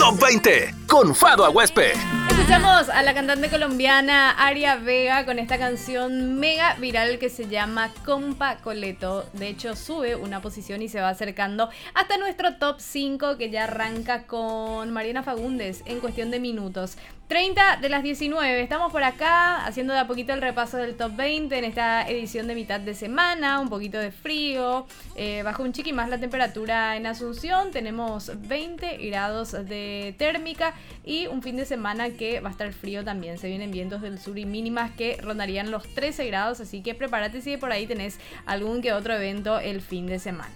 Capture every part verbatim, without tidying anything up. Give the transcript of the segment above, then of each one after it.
Top veinte con Fado Aguespe. Escuchamos a la cantante colombiana Aria Vega con esta canción mega viral que se llama Compa Coleto. De hecho, sube una posición y se va acercando hasta nuestro top cinco, que ya arranca con Mariana Fagundes en cuestión de minutos. treinta de las diecinueve. Estamos por acá haciendo de a poquito el repaso del top veinte en esta edición de mitad de semana. Un poquito de frío. Eh, bajó un chiqui más la temperatura en Asunción. Tenemos veinte grados de térmica y un fin de semana que va a estar frío también. Se vienen vientos del sur y mínimas que rondarían los trece grados. Así que prepárate si por ahí tenés algún que otro evento el fin de semana.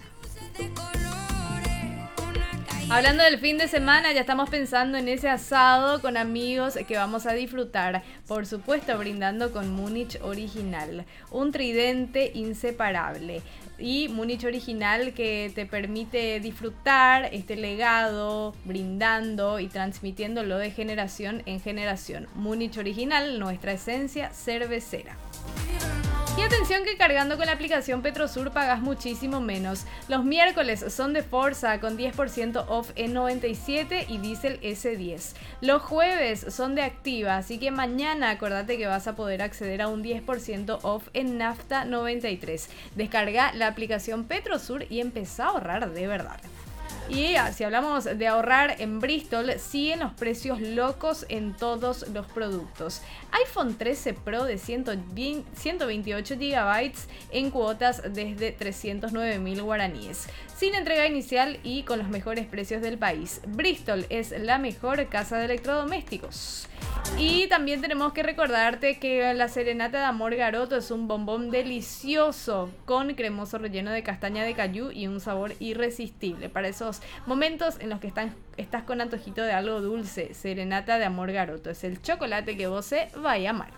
Hablando del fin de semana, ya estamos pensando en ese asado con amigos que vamos a disfrutar. Por supuesto, brindando con Múnich Original, un tridente inseparable. Y Múnich Original que te permite disfrutar este legado, brindando y transmitiéndolo de generación en generación. Múnich Original, nuestra esencia cervecera. Y atención que cargando con la aplicación Petrosur pagas muchísimo menos. Los miércoles son de Forza con diez por ciento off en noventa y siete y Diesel ese diez. Los jueves son de Activa, así que mañana acordate que vas a poder acceder a un diez por ciento off en Nafta noventa y tres. Descarga la aplicación Petrosur y empezá a ahorrar de verdad. Y si hablamos de ahorrar en Bristol, siguen los precios locos en todos los productos. iPhone trece Pro de ciento veintiocho gigabytes en cuotas desde trescientos nueve mil guaraníes. Sin entrega inicial y con los mejores precios del país. Bristol es la mejor casa de electrodomésticos. Y también tenemos que recordarte que la serenata de amor Garoto es un bombón delicioso con cremoso relleno de castaña de cayú y un sabor irresistible para esos momentos en los que están, estás con antojito de algo dulce. Serenata de amor Garoto es el chocolate que vos se vaya a amar.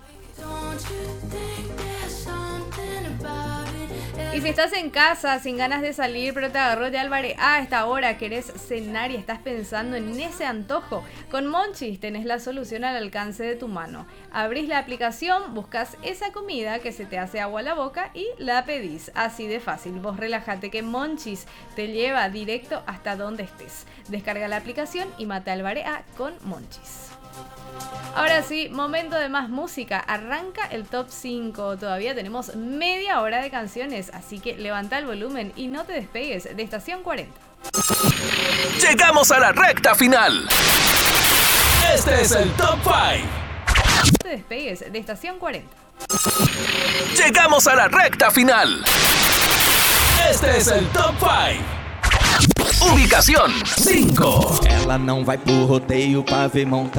Y si estás en casa sin ganas de salir, pero te agarró ya el bar a esta hora, querés cenar y estás pensando en ese antojo, con Monchis tenés la solución al alcance de tu mano. Abrís la aplicación, buscas esa comida que se te hace agua a la boca y la pedís. Así de fácil. Vos relájate que Monchis te lleva directo hasta donde estés. Descarga la aplicación y mata el bar a con Monchis. Ahora sí, momento de más música. Arranca el top cinco. Todavía tenemos media hora de canciones, así que levanta el volumen y no te despegues de Estación cuarenta. Llegamos a la recta final. Este es el top cinco. No te despegues de Estación cuarenta. Llegamos a la recta final. Este es el top cinco. Ubicación cinco. Ela não vai pro rodeio pra ver montar.